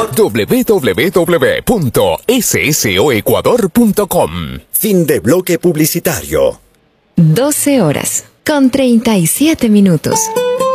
www.ssoecuador.com. Fin de bloque publicitario. 12 horas con 37 minutos.